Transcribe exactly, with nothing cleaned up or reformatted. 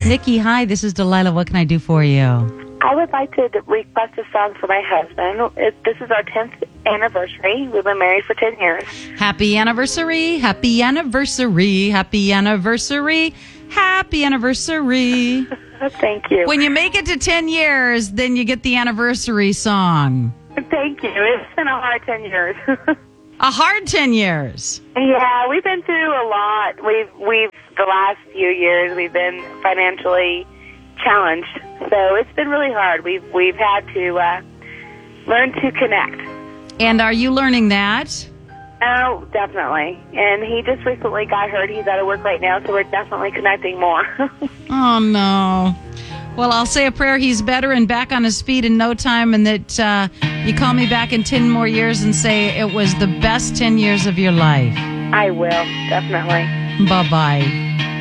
Nikki, hi, this is Delilah. What can I do for you? I would like to request a song for my husband. It, this is our tenth anniversary. We've been married for ten years. Happy anniversary, happy anniversary, happy anniversary, happy anniversary. Thank you. When you make it to ten years, then you get the anniversary song. Thank you. It's been a hard ten years. A hard ten years. Yeah, we've been through a lot. We've, we've, the last few years, we've been financially challenged. So it's been really hard. We've, we've had to uh, learn to connect. And are you learning that? Oh, definitely. And he just recently got hurt. He's out of work right now, so we're definitely connecting more. Oh, no. Well, I'll say a prayer he's better and back on his feet in no time, and that uh, you call me back in ten more years and say it was the best ten years of your life. I will, definitely. Bye-bye.